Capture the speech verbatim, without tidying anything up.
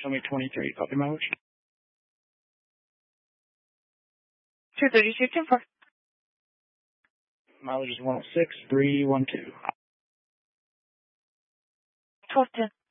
Show me twenty-three. Copy mileage. two thirty-two, ten four. Mileage is one oh six, three one two. twelve ten.